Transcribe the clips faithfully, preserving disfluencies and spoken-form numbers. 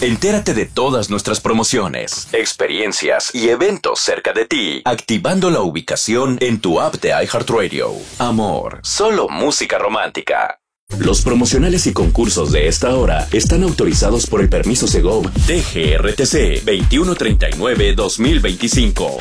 Entérate de todas nuestras promociones, experiencias y eventos cerca de ti, activando la ubicación en tu app de iHeartRadio. Amor, solo música romántica. Los promocionales y concursos de esta hora están autorizados por el permiso Segov D G R T C veintiuno treinta y nueve dos mil veinticinco.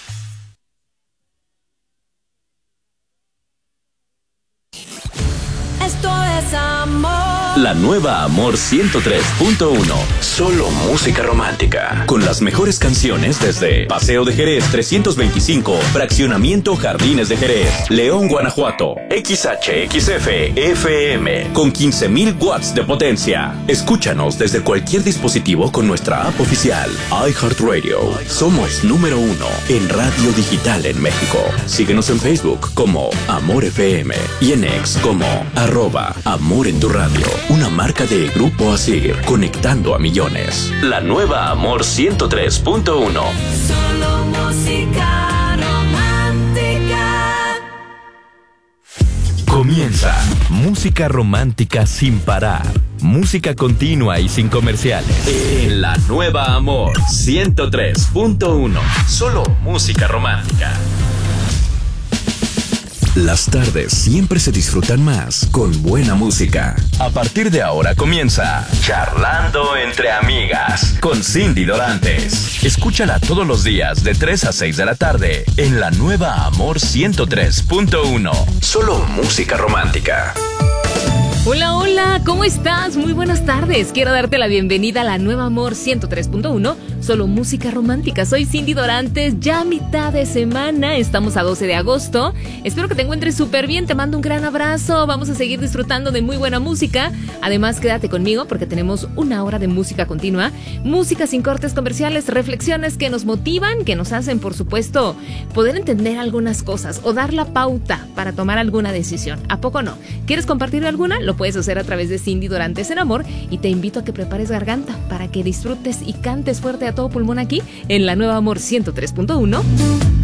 Esto es amor. La nueva Amor ciento tres punto uno. Solo música romántica. Con las mejores canciones desde Paseo de Jerez trescientos veinticinco, Fraccionamiento Jardines de Jerez, León, Guanajuato, X H X F F M, con quince mil watts de potencia. Escúchanos desde cualquier dispositivo con nuestra app oficial. iHeartRadio. Somos número uno en radio digital en México. Síguenos en Facebook como Amor F M y en X como arroba Amor en tu Radio. Una marca de Grupo Asir, conectando a millones. La nueva Amor ciento tres punto uno. Solo música romántica. Comienza Música Romántica sin parar. Música continua y sin comerciales. En la nueva Amor ciento tres punto uno. Solo música romántica. Las tardes siempre se disfrutan más con buena música. A partir de ahora comienza Charlando entre Amigas con Cindy Dorantes. Escúchala todos los días de tres a seis de la tarde en la nueva Amor ciento tres punto uno. Solo música romántica. Hola, hola, ¿cómo estás? Muy buenas tardes. Quiero darte la bienvenida a la nueva Amor ciento tres punto uno, solo música romántica. Soy Cindy Dorantes, ya mitad de semana, estamos a doce de agosto. Espero que te encuentres súper bien, te mando un gran abrazo. Vamos a seguir disfrutando de muy buena música. Además, quédate conmigo porque tenemos una hora de música continua, música sin cortes comerciales, reflexiones que nos motivan, que nos hacen, por supuesto, poder entender algunas cosas o dar la pauta para tomar alguna decisión. ¿A poco no? ¿Quieres compartir alguna? Lo puedes hacer a través de Cindy Dorantes en Amor y te invito a que prepares garganta para que disfrutes y cantes fuerte a todo pulmón aquí en la nueva Amor ciento tres punto uno.